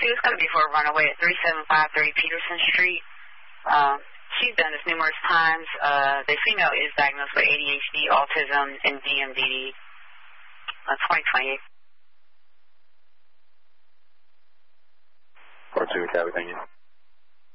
It's going to be for a runaway at 37530 Peterson Street. She's done this numerous times. The female is diagnosed with ADHD, autism, and DMD. 2028. 42, copy, thank you.